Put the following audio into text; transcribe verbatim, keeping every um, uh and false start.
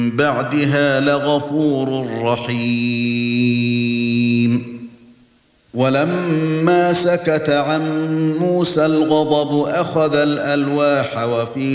بَعْدِهَا لَغَفُورٌ رَّحِيمٌ وَلَمَّا سَكَتَ عَن مُّوسَى الْغَضَبُ أَخَذَ الْأَلْوَاحَ وَفِي